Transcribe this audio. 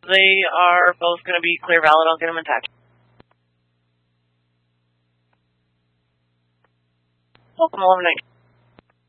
they are both going to be clear valid. I'll get them in touch. Welcome, 11